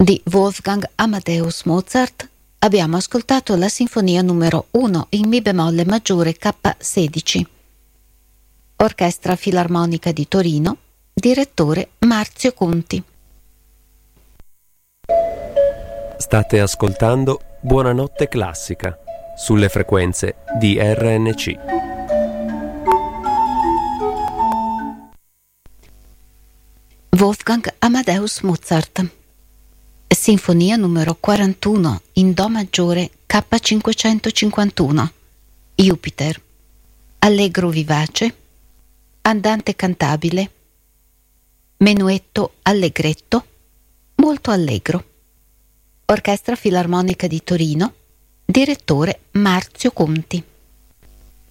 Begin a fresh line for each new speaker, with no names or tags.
Di Wolfgang Amadeus Mozart abbiamo ascoltato la sinfonia numero 1 in Mi bemolle maggiore K16. Orchestra Filarmonica di Torino, direttore Marzio Conti.
State ascoltando Buonanotte Classica sulle frequenze di RNC.
Wolfgang Amadeus Mozart. Sinfonia numero 41 in Do maggiore K551. Jupiter. Allegro vivace. Andante cantabile. Menuetto allegretto. Molto allegro. Orchestra Filarmonica di Torino. Direttore Marzio Conti.